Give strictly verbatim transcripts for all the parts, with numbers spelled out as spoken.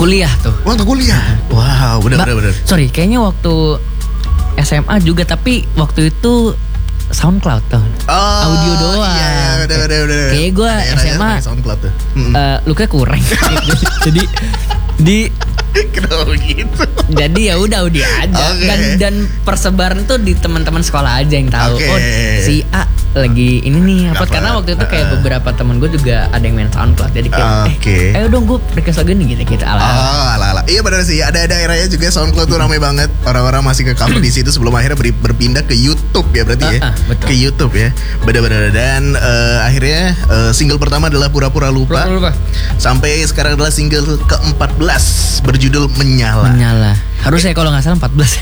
kuliah tuh. Waktu kuliah. Wow, benar Ba- benar benar. Sorry, kayaknya waktu S M A juga, tapi waktu itu SoundCloud tuh. Oh, audio doang. Iya, iya, benar benar benar. Kayak gue Ada- S ada M A pakai SoundCloud tuh. Mm-mm. uh, lukanya kurang. Jadi di Kenapa begitu? jadi ya udah udah aja. Oke. Dan dan persebaran tuh di teman-teman sekolah aja yang tahu. Oke. Oh, si A lagi ini nih apa, Dapat. karena waktu itu kayak Uh-uh. beberapa teman gue juga ada yang main SoundCloud. Jadi kayak Oke. eh ayo dong gue request lagu nih gitu-gitu ala. Oh, ala-ala. Iya benar sih. Ada daerahnya juga SoundCloud tuh ramai banget. Orang-orang masih ke cover di situ sebelum akhirnya beri- berpindah ke YouTube ya berarti ya. Ah, ah, betul. Ke YouTube ya. Benar-benar. Dan eh, akhirnya eh, single pertama adalah Pura-Pura Lupa. Lupa, lupa. Sampai sekarang adalah single keempat belas berjudul Menyala. Menyala. Harusnya kalau nggak salah empat belas.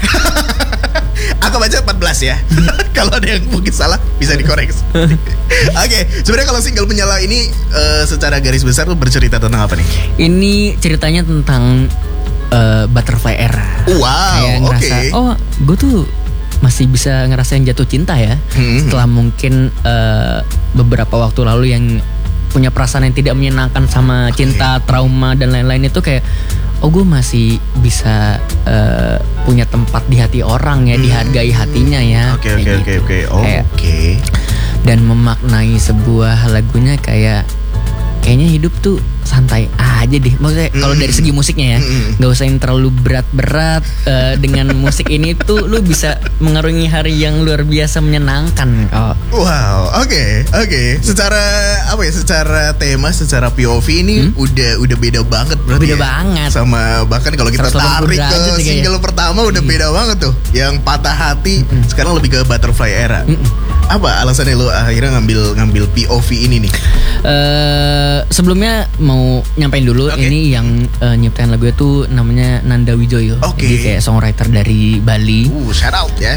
Aku baca empat belas ya. Kalau ada yang mungkin salah bisa dikoreksi. Oke, sebenarnya kalau single Menyala ini eh, secara garis besar tuh bercerita tentang apa nih? Ini ceritanya tentang uh, butterfly era. Wow, Kayak oke. ngerasa, oh gue tuh masih bisa ngerasain jatuh cinta ya. Hmm. Setelah mungkin uh, beberapa waktu lalu yang punya perasaan yang tidak menyenangkan sama cinta, trauma dan lain-lain itu kayak, oh gue masih bisa uh, punya tempat di hati orang ya, Hmm. dihargai hatinya ya. Oke Kayak oke gitu. oke oke. Oh, Kayak- Oke. Dan memaknai sebuah lagunya kayak kayaknya hidup tuh santai aja deh. Maksudnya kalau Mm. dari segi musiknya ya, Mm-mm. nggak usah yang terlalu berat-berat. Eh, dengan musik ini tuh lu bisa mengarungi hari yang luar biasa menyenangkan. Oh, Wow, oke, oke. Secara apa ya? Secara tema, secara P O V ini Hmm? udah udah beda banget berarti. Beda ya? banget. Sama bahkan kalau kita seratus delapan puluh tarik ke derajat ya kayaknya. single pertama udah beda banget tuh. Yang Patah Hati sekarang lebih ke Butterfly Era. Mm-mm. Apa alasannya lu akhirnya ngambil ngambil P O V ini nih? Eh, sebelumnya mau nyampein dulu Oke. ini yang eh, nyiptain lagu itu namanya Nanda Wijoyo. Oke. Jadi kayak songwriter dari Bali. Uh, shout out ya.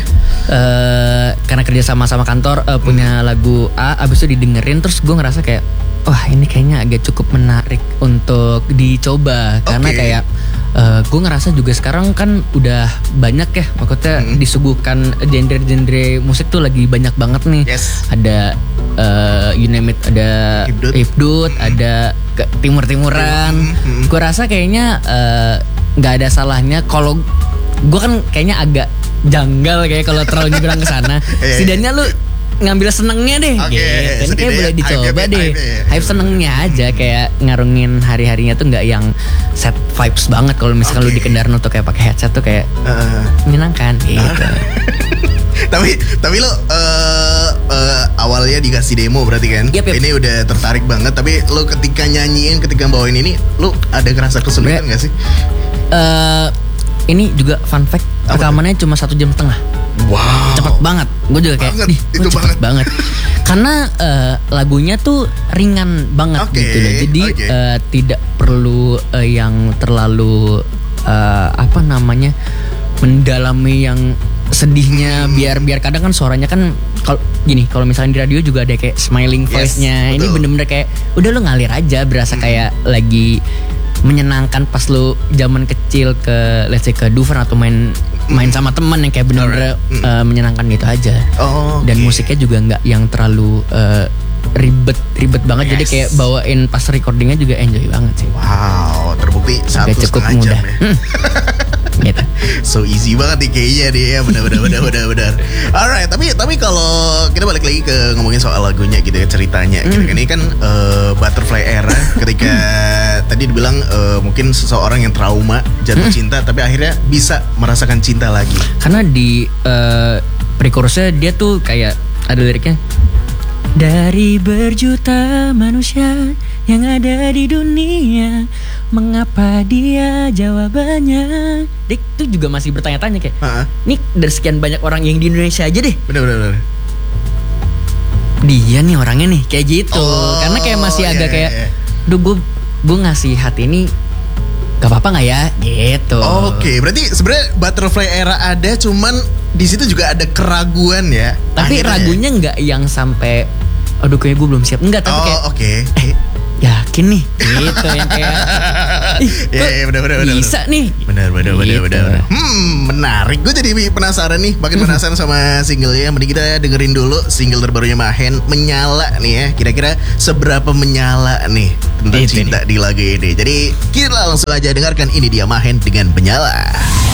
eh karena kerja sama sama kantor eh, punya lagu A, abis itu didengerin terus gue ngerasa kayak wah ini kayaknya agak cukup menarik untuk dicoba karena Oke. kayak eh, gue ngerasa juga sekarang kan udah banyak ya maksudnya Mm. disuguhkan genre-genre musik tuh lagi banyak banget nih. Yes. Ada eh, you name it, ada Hipdut. hipdut, ada ke timur-timuran. Mm. Gue rasa kayaknya eh, nggak ada salahnya kalau gue kan kayaknya agak janggal kayak kalau terlalu nyebrang ke sana. Iya, Setidaknya lu ngambil senengnya deh, Oke, gitu. Ini kayak setidaknya boleh dicoba hype-nya, deh. hype-nya. Hype senengnya aja, kayak ngarungin hari-harinya tuh nggak yang set vibes banget. Kalau misalkan lu Oke. di kendaraan tuh kayak pakai headset tuh kayak Uh, menyenangkan, gitu. tapi tapi lo uh, uh, awalnya dikasih demo berarti kan? Yap, yap. Ini udah tertarik banget. Tapi lo ketika nyanyiin, ketika bawain ini, lo ada ngerasa kesulitan Sebenernya- gak sih? Eh, ini juga fun fact, Apa tuh? rekamannya cuma satu jam setengah. Wow. Cepet banget. Gue juga kayak Banget, nih, itu gue cepet banget. banget. Karena eh, lagunya tuh ringan banget Oke, gitu loh. Jadi oke. eh, tidak perlu eh, yang terlalu eh, apa namanya mendalami yang sedihnya. Hmm. Biar biar kadang kan suaranya kan kalau gini, kalau misalnya di radio juga ada kayak smiling Yes, voice-nya. Ini betul. bener-bener kayak udah lu ngalir aja, berasa Hmm. kayak lagi menyenangkan pas lu zaman kecil ke let's say ke Dufan atau main main sama teman yang kayak bener-bener Alright. Mm. eh, menyenangkan gitu aja. Oh, Dan oke. musiknya juga nggak yang terlalu eh, ribet ribet banget. Jadi Yes. kayak bawain pas recordingnya juga enjoy banget sih. Wow, terbukti satu Agak cukup setengah jam mudah. ya. Hmm. Gitu. So easy banget nih kayaknya deh ya, benar-benar benar-benar benar. Alright, tapi tapi kalau kita balik lagi ke ngomongin soal lagunya gitu ya, ceritanya gitu kan. Ini kan eh, Butterfly Era ketika tadi dibilang eh, mungkin seseorang yang trauma jatuh cinta tapi akhirnya bisa merasakan cinta lagi. Karena di uh, pre-chorusnya dia tuh kayak ada liriknya, dari berjuta manusia yang ada di dunia, mengapa dia jawabannya? Dik tuh juga masih bertanya-tanya kayak, Heeh. nih dari sekian banyak orang yang di Indonesia aja deh, Benar-benar benar. dia nih orangnya nih kayak gitu. Oh, Karena kayak masih iya, agak iya, kayak, iya. duh gue gue ngasih hati ini gak apa-apa nggak ya gitu. Oke, berarti sebenarnya Butterfly Era ada, cuman di situ juga ada keraguan ya. Tapi Akhirnya. ragunya nggak yang sampai aduh kayak gue belum siap, enggak, tapi kayak Oh, oke. eh yakin nih gitu yang kayak ih Iya, kok iya, benar, benar, benar, bisa nih. Benar, benar, benar, Gitu. benar, benar. Hmm, menarik. Gue jadi penasaran nih, makin penasaran sama singlenya. Mending kita dengerin dulu single terbarunya Mahen, Menyala nih ya. Kira-kira seberapa menyala nih? tentang Itu cinta di lagu ini. Jadi kita langsung aja dengarkan, ini dia Mahen dengan Menyala.